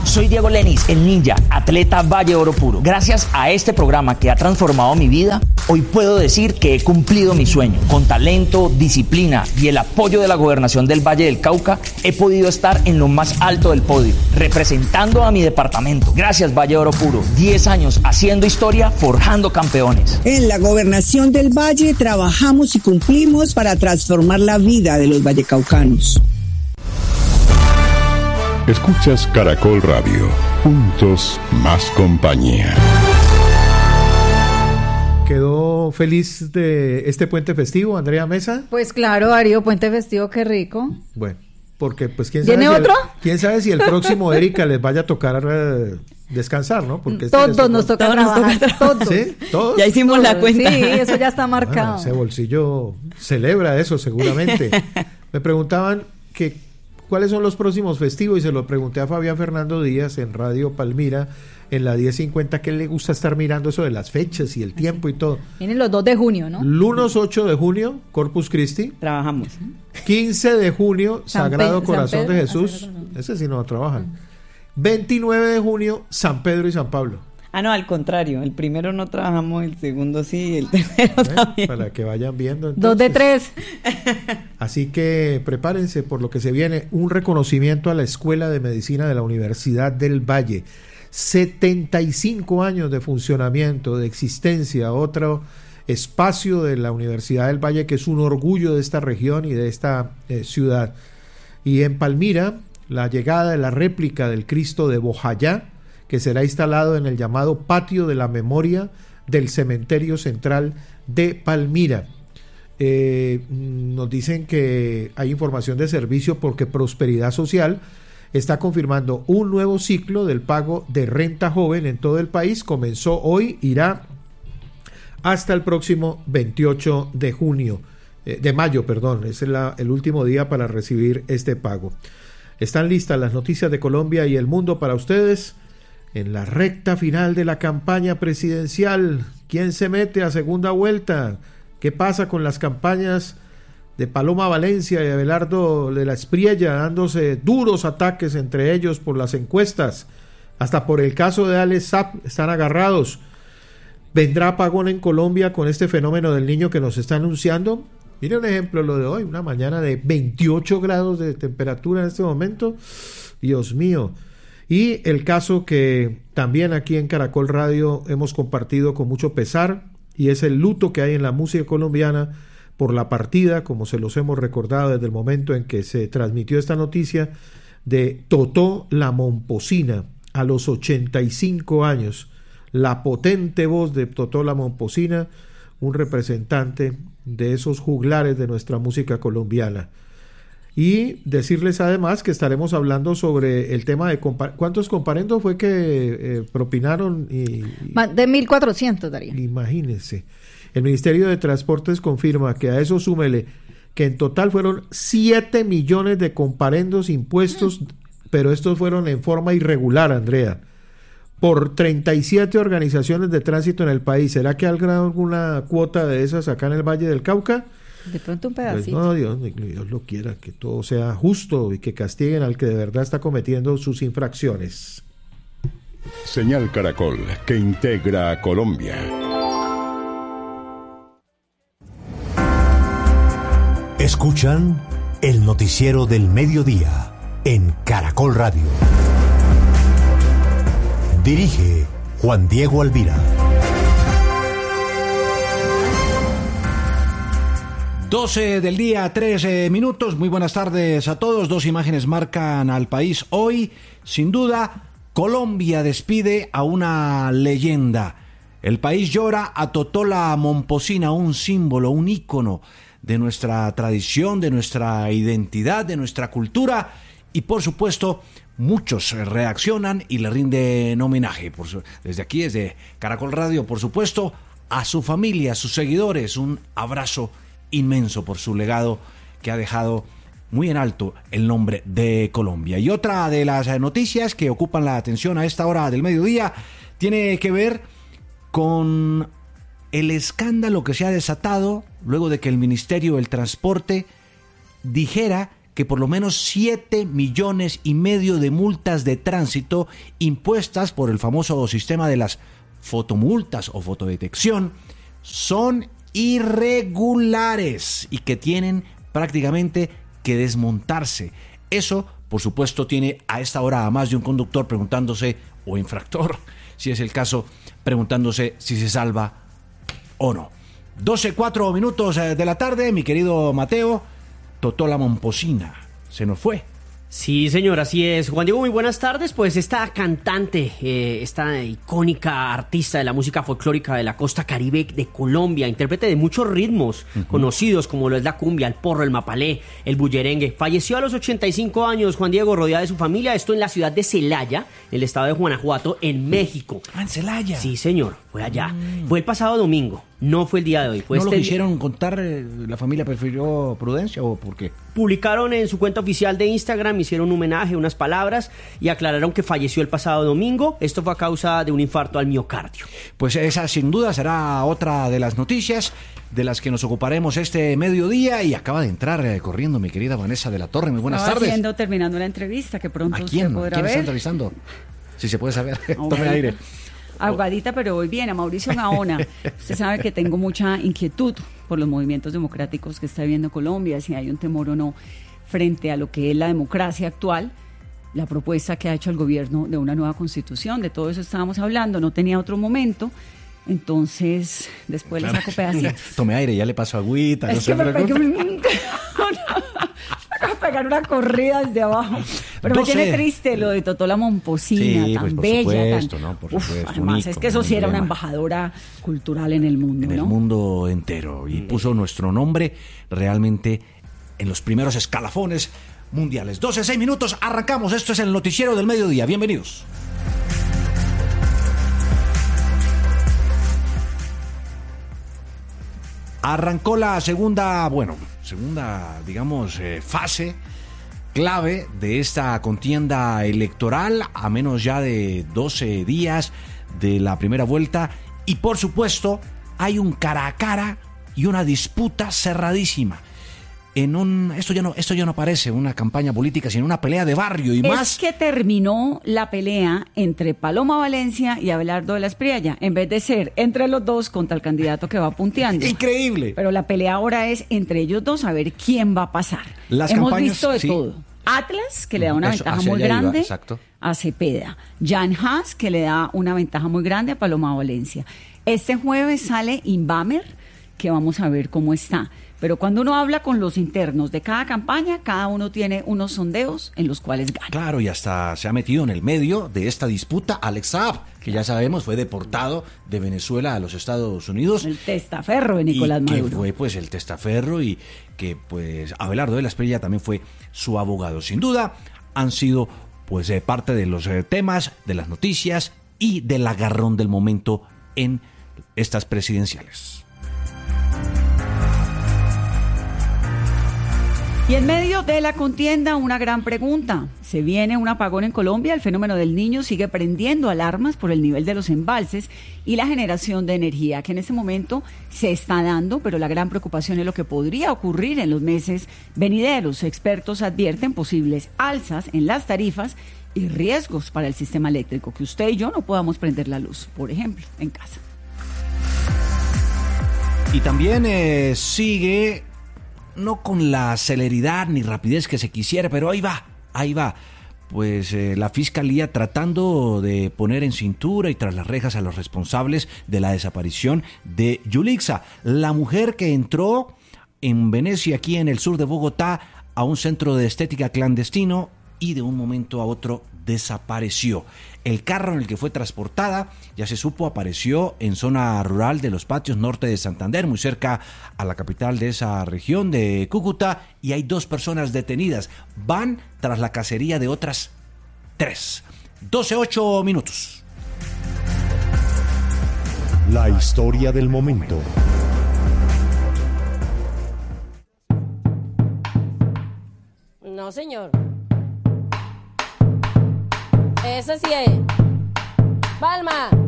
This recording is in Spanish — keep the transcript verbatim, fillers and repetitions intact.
Soy Diego Lenis, el ninja, atleta Valle Oro Puro. Gracias a este programa que ha transformado mi vida, hoy puedo decir que he cumplido mi sueño. Con talento, disciplina y el apoyo de la Gobernación del Valle del Cauca, he podido estar en lo más alto del podio, representando a mi departamento. Gracias, Valle Oro Puro. diez años haciendo historia, forjando campeones. En la Gobernación del Valle trabajamos y cumplimos para transformar la vida de los vallecaucanos. Escuchas Caracol Radio. Juntos, más compañía. ¿Quedó feliz de este puente festivo, Andrea Mesa? Pues claro, Darío, puente festivo, qué rico. Bueno, porque pues quién sabe. ¿Viene si otro? El, quién sabe si el próximo, Erika, les vaya a tocar eh, descansar, ¿no? Porque este todos nos toca trabajar, todos. ¿Sí? ¿Todos? Ya hicimos todos. la cuenta. Sí, eso ya está marcado. Bueno, ese bolsillo celebra eso seguramente. Me preguntaban que cuáles son los próximos festivos y se lo pregunté a Fabián Fernando Díaz en Radio Palmira en la diez cincuenta, que le gusta estar mirando eso de las fechas y el tiempo y todo. Vienen los dos de junio, ¿no? Lunes ocho de junio, Corpus Christi. Trabajamos. quince de junio, San Sagrado Pe- Corazón San Pedro, de Jesús. San Pedro. Ese sí no trabajan. veintinueve de junio, San Pedro y San Pablo. Ah, no, al contrario. El primero no trabajamos, el segundo sí, el tercero ¿Eh? también. Para que vayan viendo. Entonces. Dos de tres. Así que prepárense por lo que se viene. Un reconocimiento a la Escuela de Medicina de la Universidad del Valle. setenta y cinco años de funcionamiento, de existencia, otro espacio de la Universidad del Valle que es un orgullo de esta región y de esta eh, ciudad. Y en Palmira, la llegada de la réplica del Cristo de Bojayá, que será instalado en el llamado Patio de la Memoria del Cementerio Central de Palmira. Eh, nos dicen que hay información de servicio porque Prosperidad Social está confirmando un nuevo ciclo del pago de renta joven en todo el país. Comenzó hoy, irá hasta el próximo veintiocho de junio, eh, de mayo, perdón, es la, el último día para recibir este pago. Están listas las noticias de Colombia y el mundo para ustedes. En la recta final de la campaña presidencial, ¿quién se mete a segunda vuelta? ¿Qué pasa con las campañas de Paloma Valencia y Abelardo de la Espriella, dándose duros ataques entre ellos por las encuestas? Hasta por el caso de Alex Saab están agarrados. ¿Vendrá apagón en Colombia con este fenómeno del Niño que nos está anunciando? Mire un ejemplo, lo de hoy, una mañana de veintiocho grados de temperatura en este momento. Dios mío. Y el caso que también aquí en Caracol Radio hemos compartido con mucho pesar, y es el luto que hay en la música colombiana por la partida, como se los hemos recordado desde el momento en que se transmitió esta noticia, de Totó la Momposina a los ochenta y cinco años. La potente voz de Totó la Momposina, un representante de esos juglares de nuestra música colombiana. Y decirles además que estaremos hablando sobre el tema de compar- ¿cuántos comparendos fue que eh, propinaron? Y, y, De mil cuatrocientos, Darío. Imagínense. El Ministerio de Transportes confirma que a eso súmele que en total fueron siete millones de comparendos impuestos, mm. pero estos fueron en forma irregular, Andrea, por treinta y siete organizaciones de tránsito en el país. ¿Será que habrá alguna cuota de esas acá en el Valle del Cauca? De pronto un Pues pedacito. no, Dios, Dios lo quiera, que todo sea justo y que castiguen al que de verdad está cometiendo sus infracciones. Señal Caracol, que integra a Colombia. Escuchan el noticiero del mediodía en Caracol Radio. Dirige Juan Diego Alvira. doce del día, trece minutos. Muy buenas tardes a todos. Dos imágenes marcan al país hoy. Sin duda, Colombia despide a una leyenda. El país llora a Totó la Momposina, un símbolo, un ícono de nuestra tradición, de nuestra identidad, de nuestra cultura. Y por supuesto, muchos reaccionan y le rinden homenaje. Por su, desde aquí, desde Caracol Radio, por supuesto, a su familia, a sus seguidores, un abrazo inmenso por su legado que ha dejado muy en alto el nombre de Colombia. Y otra de las noticias que ocupan la atención a esta hora del mediodía tiene que ver con el escándalo que se ha desatado luego de que el Ministerio del Transporte dijera que por lo menos siete millones y medio de multas de tránsito impuestas por el famoso sistema de las fotomultas o fotodetección son irregulares y que tienen prácticamente que desmontarse. Eso, por supuesto, tiene a esta hora a más de un conductor preguntándose, o infractor, si es el caso, preguntándose si se salva o no. doce, cuatro minutos de la tarde, mi querido Mateo, Totó la Momposina se nos fue. Sí, señor, así es. Juan Diego, muy buenas tardes. Pues esta cantante, eh, esta icónica artista de la música folclórica de la costa caribe de Colombia, intérprete de muchos ritmos uh-huh. conocidos como lo es la cumbia, el porro, el mapalé, el bullerengue, falleció a los ochenta y cinco años, Juan Diego, rodeada de su familia, esto en la ciudad de Celaya, en el estado de Guanajuato, en México. Ah, en Celaya. Sí, señor, fue allá. Mm. Fue el pasado domingo. No fue el día de hoy. Fue ¿No este lo quisieron día... contar? ¿La familia prefirió prudencia o por qué? Publicaron en su cuenta oficial de Instagram, hicieron un homenaje, unas palabras y aclararon que falleció el pasado domingo. Esto fue a causa de un infarto al miocardio. Pues esa sin duda será otra de las noticias de las que nos ocuparemos este mediodía. Y acaba de entrar eh, corriendo mi querida Vanessa de la Torre. Muy buenas Estaba tardes. Haciendo, terminando la entrevista que pronto ¿A quién? se podrá ¿A quién ver? está entrevistando? Si se puede saber. Okay. Tome aire. Ahogadita, pero voy bien, a Mauricio Gaona. Usted sabe que tengo mucha inquietud por los movimientos democráticos que está viviendo Colombia, si hay un temor o no frente a lo que es la democracia actual, la propuesta que ha hecho el gobierno de una nueva constitución, de todo eso estábamos hablando, no tenía otro momento. Entonces, después claro. le saco pedacitos. Tome aire, ya le paso agüita. Es no que se me pegué preocupe. un... acabo de pegar una corrida desde abajo. Pero doce. Me tiene triste lo de Totó la Momposina, sí, tan pues por bella. Supuesto, tan... ¿no? Por Uf, supuesto, además, un es que eso sí era una embajadora cultural en el mundo, En ¿no? el mundo entero. Y puso nuestro nombre realmente en los primeros escalafones mundiales. doce, seis minutos, arrancamos. Esto es el noticiero del mediodía. Bienvenidos. Arrancó la segunda, bueno, segunda, digamos, eh, fase clave de esta contienda electoral, a menos ya de doce días de la primera vuelta. Y por supuesto, hay un cara a cara y una disputa cerradísima. En un, esto ya no, esto ya no parece una campaña política, sino una pelea de barrio y es más. Es que terminó la pelea entre Paloma Valencia y Abelardo de la Espriella, en vez de ser entre los dos contra el candidato que va punteando. Increíble. Pero la pelea ahora es entre ellos dos a ver quién va a pasar. Las Hemos campañas, visto de sí. todo. Atlas, que le da una Eso, ventaja muy iba, grande exacto. a Cepeda. Jan Haas, que le da una ventaja muy grande a Paloma Valencia. Este jueves sale Inbamer, que vamos a ver cómo está. Pero cuando uno habla con los internos de cada campaña, cada uno tiene unos sondeos en los cuales gana. Claro, y hasta se ha metido en el medio de esta disputa Alex Saab, que ya sabemos fue deportado de Venezuela a los Estados Unidos. El testaferro de Nicolás y Maduro. Que fue pues el testaferro y que pues Abelardo de la Espriella también fue su abogado. Sin duda han sido pues eh, parte de los eh, temas, de las noticias y del agarrón del momento en estas presidenciales. Y en medio de la contienda, una gran pregunta. ¿Se viene un apagón en Colombia? El fenómeno del Niño sigue prendiendo alarmas por el nivel de los embalses y la generación de energía, que en este momento se está dando, pero la gran preocupación es lo que podría ocurrir en los meses venideros. Expertos advierten posibles alzas en las tarifas y riesgos para el sistema eléctrico, que usted y yo no podamos prender la luz, por ejemplo, en casa. Y también eh, sigue... no con la celeridad ni rapidez que se quisiera, pero ahí va, ahí va. Pues eh, la Fiscalía tratando de poner en cintura y tras las rejas a los responsables de la desaparición de Yulixa, la mujer que entró en Venecia, aquí en el sur de Bogotá, a un centro de estética clandestino y de un momento a otro desapareció. El carro en el que fue transportada, ya se supo, apareció en zona rural de Los Patios, norte de Santander, muy cerca a la capital de esa región de Cúcuta, y hay dos personas detenidas. Van tras la cacería de otras tres. doce, ocho minutos. La historia del momento. No, señor. Ese sí es. Palma.